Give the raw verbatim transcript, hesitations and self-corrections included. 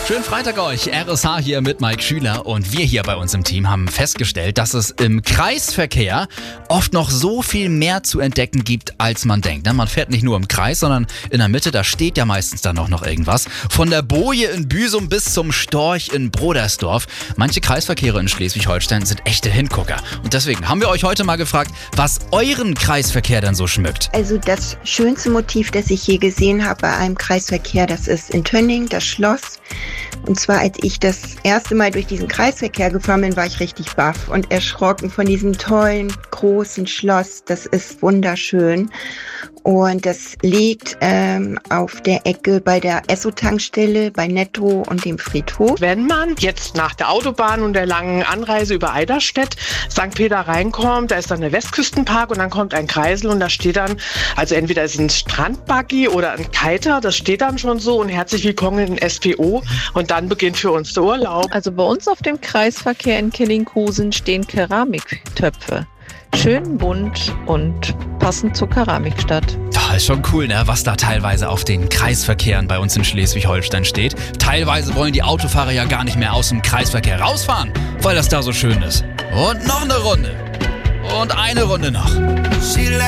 Schönen Freitag euch, R S H hier mit Mike Schüler und wir hier bei uns im Team haben festgestellt, dass es im Kreisverkehr oft noch so viel mehr zu entdecken gibt, als man denkt. Man fährt nicht nur im Kreis, sondern in der Mitte, da steht ja meistens dann auch noch irgendwas. Von der Boje in Büsum bis zum Storch in Brodersdorf. Manche Kreisverkehre in Schleswig-Holstein sind echte Hingucker. Und deswegen haben wir euch heute mal gefragt, was euren Kreisverkehr denn so schmückt. Also das schönste Motiv, das ich je gesehen habe bei einem Kreisverkehr, das ist in Tönning, das Schloss. Und zwar, als ich das erste Mal durch diesen Kreisverkehr gefahren bin, war ich richtig baff und erschrocken von diesem tollen, großen Schloss. Das ist wunderschön. Und das liegt ähm, auf der Ecke bei der Esso-Tankstelle, bei Netto und dem Friedhof. Wenn man jetzt nach der Autobahn und der langen Anreise über Eiderstedt, Sankt Peter reinkommt, da ist dann der Westküstenpark und dann kommt ein Kreisel und da steht dann, also entweder ist ein Strandbuggy oder ein Kiter, das steht dann schon so und herzlich willkommen in S P O und dann beginnt für uns der Urlaub. Also bei uns auf dem Kreisverkehr in Kellinghusen stehen Keramiktöpfe. Schön bunt und passend zur Keramikstadt. Ja, ist schon cool, ne? Was da teilweise auf den Kreisverkehren bei uns in Schleswig-Holstein steht. Teilweise wollen die Autofahrer ja gar nicht mehr aus dem Kreisverkehr rausfahren, weil das da so schön ist. Und noch eine Runde. Und eine Runde noch.